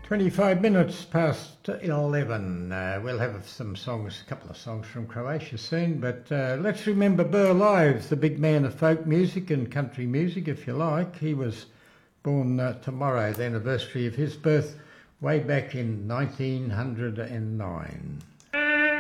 25 minutes past 11. We'll have some songs, a couple of songs from Croatia soon, but let's remember Burl Ives, the big man of folk music and country music, if you like. He was born tomorrow, the anniversary of his birth, way back in 1909.